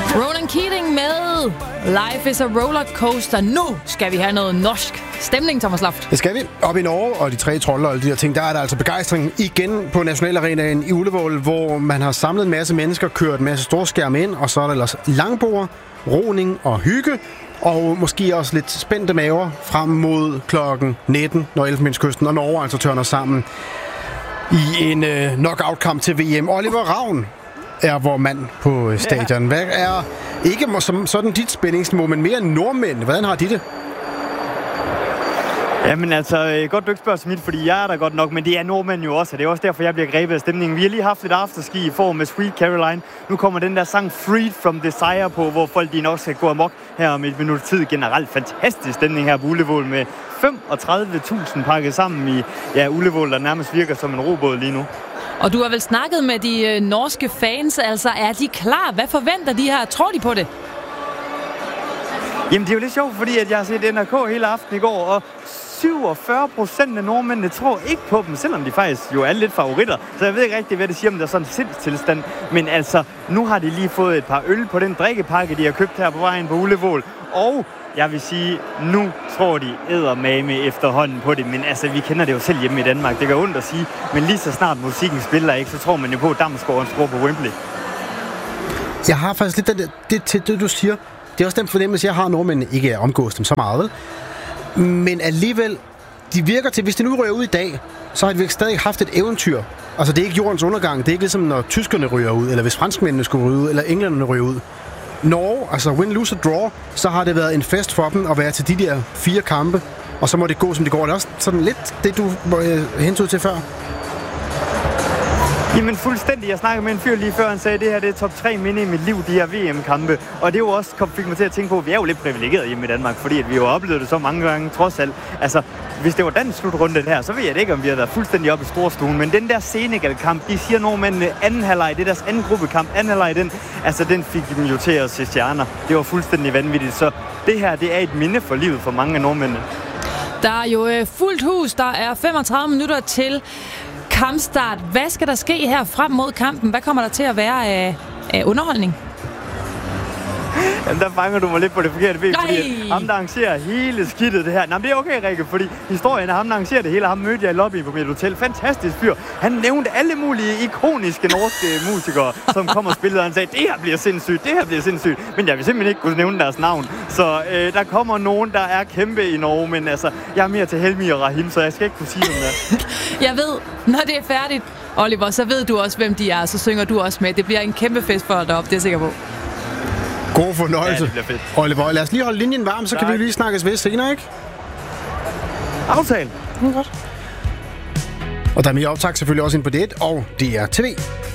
Ronan Keating med Life is a rollercoaster. Nu skal vi have noget norsk stemning, Thomas Loft. Det skal vi. Op i Norge og de tre trolde og alle de her ting, der er der altså begejstring igen på Nationalarenaen i Ullevål, hvor man har samlet en masse mennesker, kørt en masse storskærme ind, og så er der ellers langbord, roning og hygge, og måske også lidt spændte maver frem mod klokken 19, når Elfenbenskysten og Norge altså tørner sammen i en knockout-kamp til VM. Oliver Ravn er vor mand på stadion. Hvad er ikke som sådan dit spændingsniveau, men mere nordmænd? Hvordan har de det? Jamen altså, godt du ikke spørger til mit, fordi jeg er der godt nok, men det er nordmænd jo også, og det er også derfor, jeg bliver grebet af stemningen. Vi har lige haft et afterski i form med Sweet Caroline. Nu kommer den der sang Freed from Desire på, hvor folk de nok skal gå amok her om et minut tid. Generelt fantastisk stemning her på Ullevål med 35.000 pakket sammen i Ullevål, der nærmest virker som en robåd lige nu. Og du har vel snakket med de norske fans, altså er de klar? Hvad forventer de her? Tror de på det? Jamen det er jo lidt sjovt, fordi at jeg har set NRK hele aften i går, og 47% af nordmændene tror ikke på dem, selvom de faktisk jo er lidt favoritter. Så jeg ved ikke rigtig, hvad det siger, om der er sådan en sindstilstand. Men altså, nu har de lige fået et par øl på den drikkepakke, de har købt her på vejen på Ullevål. Og jeg vil sige, nu tror de eddermame efterhånden på det. Men altså, vi kender det jo selv hjemme i Danmark. Det gør ondt at sige. Men lige så snart musikken spiller ikke, så tror man jo på, at Damsgaard skruer på Wembley. Jeg har faktisk lidt det du siger. Det er også den fornemmelse, jeg har, nordmændene ikke er omgås dem så meget, vel? Men alligevel, de virker til, hvis de nu ryger ud i dag, så har de stadig haft et eventyr. Altså, det er ikke jordens undergang. Det er ikke ligesom, når tyskerne ryger ud, eller hvis franskmændene skulle ryge ud, eller englænderne ryger ud. Norge, altså win, lose or draw, så har det været en fest for dem at være til de der 4 kampe, og så må det gå, som det går. Det er også sådan lidt det, du hentede til før. Jamen fuldstændig. Jeg snakkede med en fyr lige før, han sagde, at det her det er top 3 minde i mit liv, de her VM-kampe. Og det er jo også fik mig til at tænke på, at vi er jo lidt privilegeret hjemme i Danmark, fordi at vi jo har oplevet det så mange gange, trods alt. Altså, hvis det var den slutrunde her, så ved jeg ikke, om vi havde været fuldstændig oppe i storstuen. Men den der Senegal-kamp, de siger nordmændene anden halvleg, det er deres anden gruppekamp, anden halvleg, den fik dem jo til at se stjerner. Det var fuldstændig vanvittigt. Så det her, det er et minde for livet for mange af nordmændene. Der er jo fuldt hus, der er 35 minutter til kampstart. Hvad skal der ske her frem mod kampen? Hvad kommer der til at være af underholdning? Jamen, der fanger du mig lidt på det forkerte ben, fordi ham, der arrangerer hele skidtet det her. Nå, men det er okay, Rikke, fordi historien af ham, der arrangerer det hele, ham mødte jeg i lobbyen på mit hotel. Fantastisk fyr. Han nævnte alle mulige ikoniske norske musikere, som kom og spillede, og han sagde, det her bliver sindssygt. Men jeg vil simpelthen ikke kunne nævne deres navn. Så der kommer nogen, der er kæmpe i Norge, men altså, jeg er mere til Helmi og Rahim, så jeg skal ikke kunne sige dem der. Jeg ved, når det er færdigt, Oliver, så ved du også, hvem de er, så synger du også med. Det bliver en kæmpe fest for dig op, det er jeg sikker på. God fornøjelse. Ja, det bliver fedt. Oliver, lad os lige holde linjen varm, så kan vi lige snakkes ved senere, ikke? Aftale. Godt. Og der er mere optag selvfølgelig også ind på det og DR TV.